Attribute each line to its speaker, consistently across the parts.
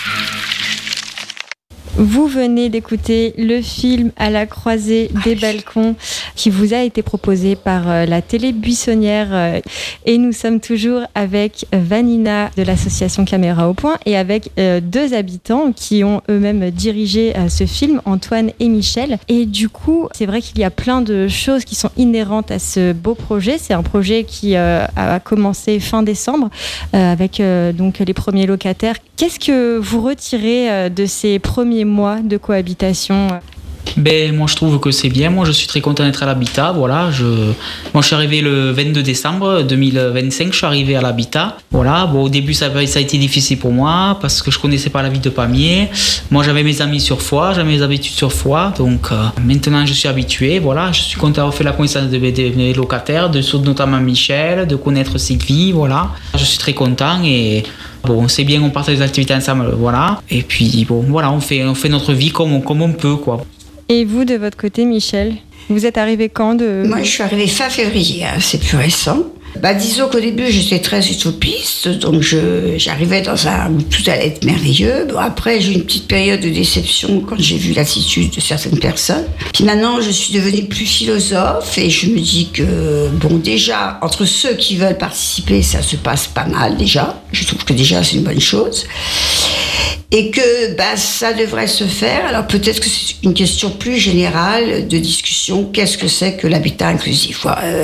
Speaker 1: Vous venez d'écouter le film À la croisée des balcons qui vous a été proposé par la télé buissonnière et nous sommes toujours avec Vanina de l'association Caméra au Point et avec deux habitants qui ont eux-mêmes dirigé ce film, Antoine et Michel. Et du coup, c'est vrai qu'il y a plein de choses qui sont inhérentes à ce beau projet. C'est un projet qui a commencé fin décembre avec donc les premiers locataires. Qu'est-ce que vous retirez de ces premiers mois de cohabitation?
Speaker 2: Moi je trouve que c'est bien, moi je suis très content d'être à l'habitat, voilà. Moi je suis arrivé le 22 décembre 2025, je suis arrivé à l'habitat, voilà. Au début ça a été difficile pour moi parce que je connaissais pas la vie de Pamiers, moi j'avais mes amis sur Foix, j'avais mes habitudes sur Foix, donc maintenant je suis habitué, voilà. Je suis content d'avoir fait la connaissance des locataires, notamment Michel, de connaître Sylvie, voilà. Je suis très content et c'est bien, on partage les activités ensemble, voilà. Et puis voilà, on fait notre vie comme on peut, quoi.
Speaker 1: Et vous, de votre côté, Michel, vous êtes arrivé quand
Speaker 3: Moi, je suis arrivée fin février, c'est plus récent. Disons qu'au début, j'étais très utopiste, donc j'arrivais dans où tout allait être merveilleux. Après, j'ai eu une petite période de déception quand j'ai vu l'attitude de certaines personnes. Puis maintenant, je suis devenue plus philosophe et je me dis que, déjà, entre ceux qui veulent participer, ça se passe pas mal déjà. Je trouve que déjà, c'est une bonne chose. Et que ça devrait se faire. Alors peut-être que c'est une question plus générale de discussion. Qu'est-ce que c'est que l'habitat inclusif?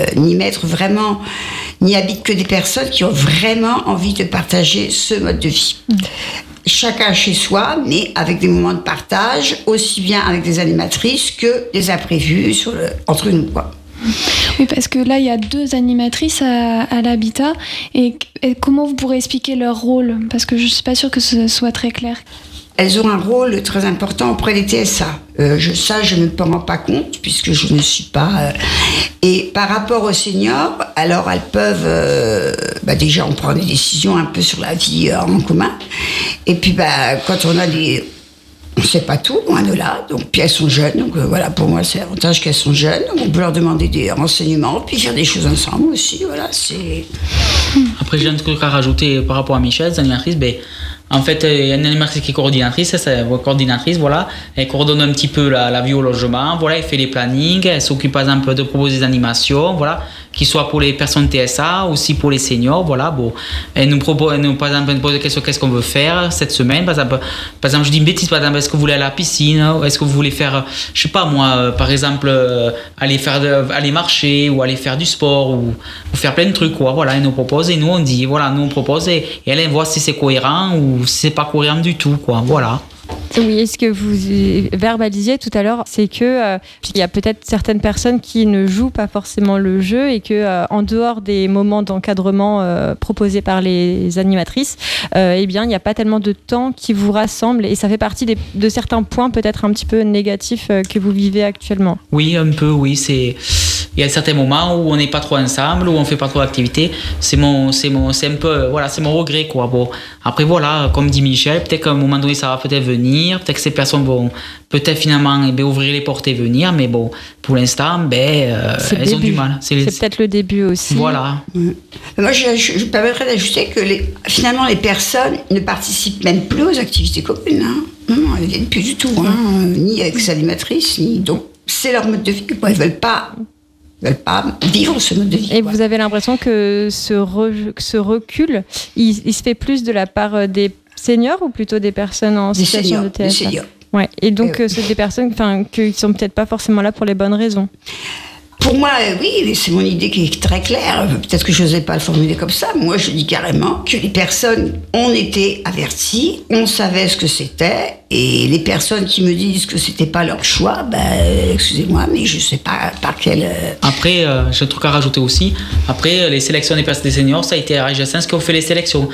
Speaker 3: N'y habitent que des personnes qui ont vraiment envie de partager ce mode de vie. Chacun chez soi, mais avec des moments de partage, aussi bien avec des animatrices que des imprévus entre nous, quoi.
Speaker 4: Oui, parce que là, il y a 2 animatrices à l'habitat. Et comment vous pourrez expliquer leur rôle? Parce que je ne suis pas sûre que ce soit très clair.
Speaker 3: Elles ont un rôle très important auprès des TSA. Je ne me rends pas compte, puisque je ne suis pas... Et par rapport aux seniors, alors elles peuvent... déjà, on prend des décisions un peu sur la vie en commun. Et puis, quand on a des... On ne sait pas tout, loin de là. Donc, puis elles sont jeunes. Donc voilà, pour moi, c'est l'avantage qu'elles sont jeunes. Donc, on peut leur demander des renseignements, puis faire des choses ensemble aussi. Voilà, c'est...
Speaker 2: Après, j'ai un truc à rajouter par rapport à Michel, l'animatrice. En fait, il y a une animatrice qui est coordinatrice, voilà. Elle coordonne un petit peu la vie au logement, voilà. Elle fait les plannings, elle s'occupe par exemple de proposer des animations, voilà, qui soient pour les personnes TSA, aussi pour les seniors, voilà. Elle nous pose des questions, qu'est-ce qu'on veut faire cette semaine, par exemple, je dis une bêtise, par exemple, est-ce que vous voulez aller à la piscine, est-ce que vous voulez faire, je sais pas moi, par exemple, aller marcher, ou aller faire du sport, ou faire plein de trucs, quoi, voilà. Elle nous propose, et nous on dit, voilà, nous on propose, et elle voit si c'est cohérent, ou si c'est pas cohérent du tout, quoi, voilà.
Speaker 1: Oui, et ce que vous verbalisiez tout à l'heure, c'est que il y a peut-être certaines personnes qui ne jouent pas forcément le jeu et que en dehors des moments d'encadrement proposés par les animatrices, il n'y a pas tellement de temps qui vous rassemble et ça fait partie de certains points peut-être un petit peu négatifs que vous vivez actuellement.
Speaker 2: Oui, un peu, oui, il y a certains moments où on n'est pas trop ensemble, où on fait pas trop d'activités. C'est un peu, voilà, c'est mon regret, quoi. Après, voilà, comme dit Michel, peut-être qu'à un moment donné, ça va peut-être venir, peut-être que ces personnes vont peut-être finalement ouvrir les portes et venir, mais pour l'instant, elles ont du mal.
Speaker 1: C'est peut-être le début aussi.
Speaker 2: Voilà.
Speaker 3: Moi, je permettrais d'ajouter que finalement, les personnes ne participent même plus aux activités communes. Non, elles ne viennent plus du tout, ni avec les animatrices, ni... Donc, c'est leur mode de vie, quoi. Elles ne veulent pas vivre ce mode de vie.
Speaker 1: Et vous avez l'impression que ce recul, il se fait plus de la part des seniors ou plutôt des personnes en situation de TSA?
Speaker 3: Des seniors.
Speaker 1: Ouais. Et donc, c'est des personnes qui ne sont peut-être pas forcément là pour les bonnes raisons.
Speaker 3: Pour moi, oui, c'est mon idée qui est très claire. Peut-être que je n'osais pas le formuler comme ça. Moi, je dis carrément que les personnes ont été averties, on savait ce que c'était, et les personnes qui me disent que c'était pas leur choix, excusez-moi, mais je sais pas par quel...
Speaker 2: Après, j'ai un truc à rajouter aussi. Après, les sélections des personnes des seniors, ça a été RGSens qui ont fait les sélections.